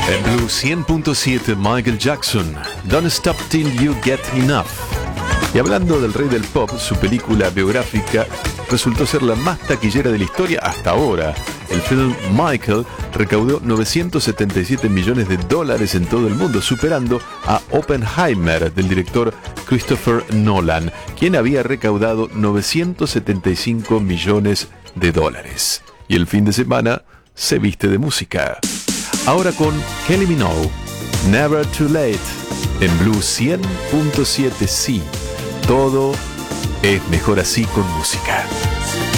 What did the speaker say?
En Blue 100.7, Michael Jackson, Don't Stop Till You Get Enough. Y hablando del rey del pop, su película biográfica resultó ser la más taquillera de la historia hasta ahora. El film Michael recaudó $977 millones en todo el mundo, superando a Oppenheimer del director Christopher Nolan, quien había recaudado $975 millones. Y el fin de semana se viste de música. Ahora con Kylie Minogue, Never Too Late, en Blue 100.7. Sí, todo es mejor así con música.